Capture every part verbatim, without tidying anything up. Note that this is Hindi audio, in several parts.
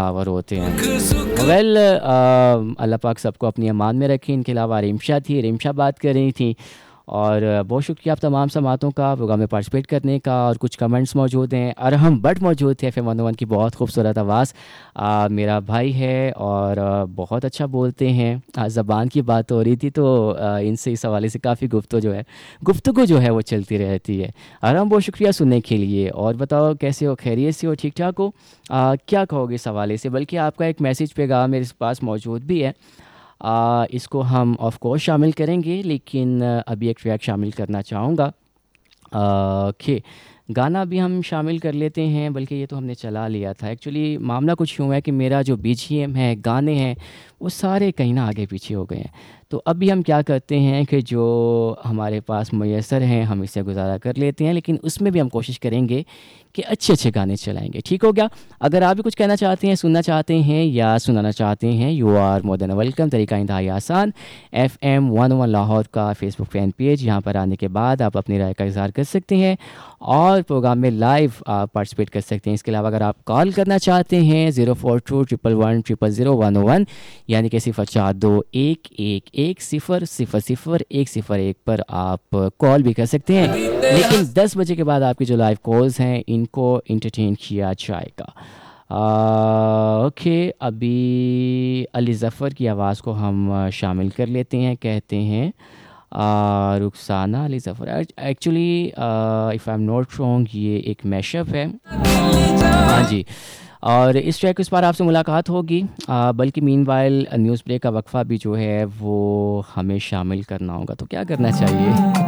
और होते हैं। वेल अल्लाह पाक सबको अपनी अमान में रखें। इनके अलावा रिमशा थी, रिमशा बात कर रही थी। और बहुत शुक्रिया आप तमाम समातों का प्रोग्राम में पार्टिसिपेट करने का। और कुछ कमेंट्स मौजूद हैं। अरहम बट मौजूद थे, एफ एम वन ओ वन की बहुत खूबसूरत आवाज़। मेरा भाई है और आ, बहुत अच्छा बोलते हैं। ज़बान की बात हो रही थी तो आ, इनसे इस हवाले से काफ़ी गुफ्तगू जो है गुफ्तगू जो है वो चलती रहती है। अरहम बहुत शुक्रिया सुनने के लिए। और बताओ कैसे हो, खैरियत से हो, ठीक ठाक हो? आ, क्या कहोगे इस हवाले से? बल्कि आपका एक मैसेज पैगाम मेरे पास मौजूद भी है। आ, इसको हम ऑफ कोर्स शामिल करेंगे, लेकिन अभी एक ट्रैक शामिल करना चाहूँगा। ओके, गाना भी हम शामिल कर लेते हैं, बल्कि ये तो हमने चला लिया था। एक्चुअली मामला कुछ यूँ है कि मेरा जो बी जी एम है, गाने हैं, वो सारे कहीं ना आगे पीछे हो गए हैं। तो अभी हम क्या करते हैं कि जो हमारे पास मुयस्सर हैं हम इससे गुजारा कर लेते हैं, लेकिन उसमें भी हम कोशिश करेंगे कि अच्छे अच्छे गाने चलाएंगे। ठीक हो गया? अगर आप भी कुछ कहना चाहते हैं, सुनना चाहते हैं या सुनाना चाहते हैं, you are more than welcome. तरीका इंतहाई आसान, F M one one Lahore का फेसबुक फ़ैन पेज, यहाँ पर आने के बाद आप अपनी राय का इज़हार कर सकते हैं और प्रोग्राम में लाइव आप पार्टिसिपेट कर सकते हैं। इसके अलावा अगर आप कॉल करना चाहते हैं zero four to triple one triple zero one O one, यानी कि सिफर चार दो एक एक एक सिफर सिफर सिफर एक सिफर एक पर आप कॉल भी कर सकते हैं। लेकिन दस बजे के बाद आपकी जो लाइव कॉल्स हैं इनको इंटरटेन किया जाएगा। ओके, अभी अली ज़फ़र की आवाज़ को हम शामिल कर लेते हैं। कहते हैं Rukhsana Ali Zafar. Actually if I am not wrong ये एक मैशअप है। हाँ जी, और इस ट्रैक इस बार आपसे मुलाकात होगी। आ, बल्कि मीनवाइल न्यूज़ ब्रेक का वक्फा भी जो है वो हमें शामिल करना होगा। तो क्या करना चाहिए?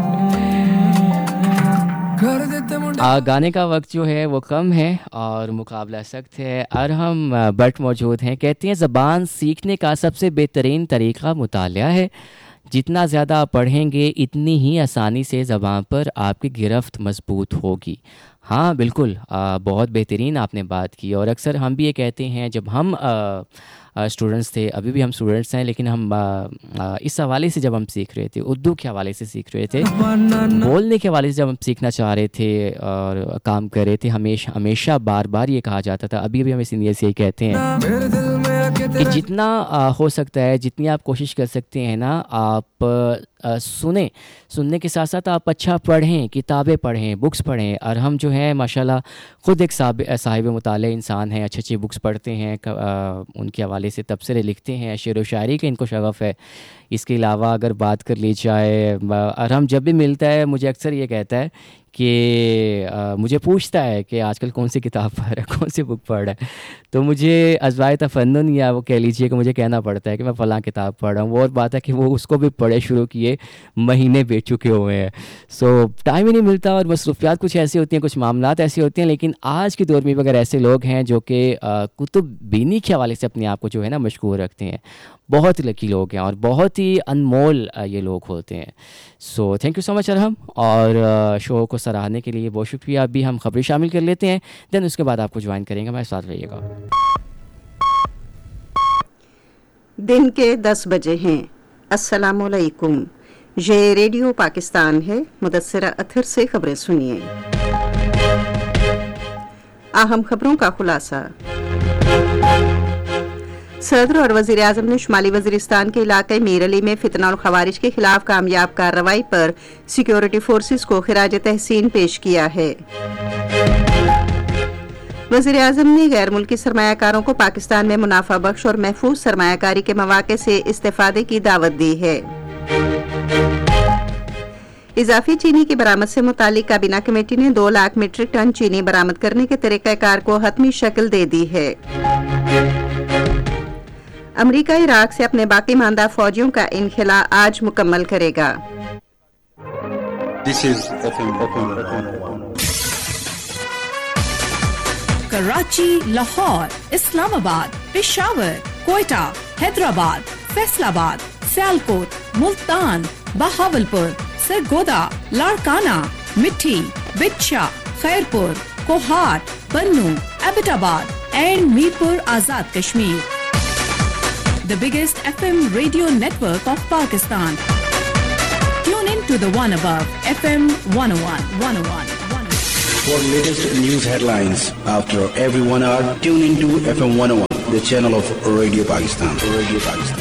आ, गाने का वक्त जो है वो कम है और मुकाबला सख्त है। अरहम बट मौजूद हैं। कहते हैं ज़बान सीखने का सबसे बेहतरीन तरीक़ा मुतालिया है। जितना ज़्यादा आप पढ़ेंगे इतनी ही आसानी से ज़बान पर आपकी गिरफ्त मजबूत होगी। हाँ बिल्कुल, आ, बहुत बेहतरीन आपने बात की। और अक्सर हम भी ये कहते हैं जब हम स्टूडेंट्स थे, अभी भी हम स्टूडेंट्स हैं, लेकिन हम आ, आ, इस हवाले से जब हम सीख रहे थे, उर्दू के हवाले से सीख रहे थे, बोलने के हवाले से जब हम सीखना चाह रहे थे और काम कर रहे थे, हमेशा हमेशा बार बार ये कहा जाता था, अभी भी हम इस नीयत से ही कहते हैं कि जितना आ, हो सकता है, जितनी आप कोशिश कर सकते हैं ना, आप आ, सुने सुनने के साथ साथ आप अच्छा पढ़ें, किताबें पढ़ें, बुक्स पढ़ें। और हम जो है माशाल्लाह ख़ुद एक साहिब मुताले इंसान हैं, अच्छी अच्छी बुक्स पढ़ते हैं, आ, उनके हवाले से तबसरे लिखते हैं, शेर व शायरी का इनको शगफ़ है। इसके अलावा अगर बात कर ली जाए, और हम जब भी मिलता है मुझे अक्सर ये कहता है कि आ, मुझे पूछता है कि आजकल कौन सी किताब पढ़ रहा है, कौन सी बुक पढ़ रहा है। तो मुझे अज़वाए तफन्नुन या वो कह लीजिए कि मुझे कहना पड़ता है कि मैं फ़लाँ किताब पढ़ रहा हूँ। वो और बात है कि वो उसको भी पढ़े शुरू किए महीने बीत चुके हुए हैं। सो टाइम ही नहीं मिलता और मसरूफियात कुछ ऐसी होती हैं, कुछ मामलात ऐसे होते हैं। लेकिन आज के दौर में अगर ऐसे लोग हैं जो कि कुतुब बीनी के हवाले से अपने आप को जो है ना मशगूल रखते हैं, बहुत ही लकी लोग हैं और बहुत ही अनमोल ये लोग होते हैं। So thank you so much Arham, और शो को सराहने के लिए बहुत शुक्रिया। अभी हम खबरें शामिल कर लेते हैं, देन उसके बाद आपको ज्वाइन करेंगे, हमारे साथ रहिएगा। दिन के दस बजे हैं। अस्सलामुअलैकुम, ये रेडियो पाकिस्तान है। मुदस्सिरा अथर से खबरें सुनिए। अहम खबरों का खुलासा। सदर और वज़ीर आज़म ने शुमाली वज़ीरिस्तान के इलाके मीरली में फितना और खवारिज के खिलाफ कामयाब कार्रवाई पर सिक्योरिटी फोर्सेस को खिराज तहसीन पेश किया है। वज़ीर आज़म ने गैर मुल्की सरमायाकारों को पाकिस्तान में मुनाफा बख्श और महफूज सरमायाकारी के मौके से इस्तेफादे की दावत दी है। इजाफी चीनी की बरामद से मुतालिक काबीना कमेटी ने दो लाख मीट्रिक टन चीनी बरामद करने के तरीक़ाकार को हतमी शक्ल दे दी है। अमेरिका इराक से अपने बाकी मानदा फौजियों का इनखिला आज मुकम्मल करेगा। This is F M Karachi, Lahore, Islamabad, Peshawar, Quetta, Hyderabad, Faisalabad, Sialkot, Multan, Bahawalpur, Sargodha, Larkana, मिट्टी, बिच्छा, खैरपुर, कोहाट, बन्नू, Abbottabad and Mirpur Azad Kashmir. The biggest F M radio network of Pakistan. Tune in to the one above F M one oh one, one oh one, one oh one. For latest news headlines after every one hour, tune into F M one oh one. the channel of Radio Pakistan. Radio Pakistan.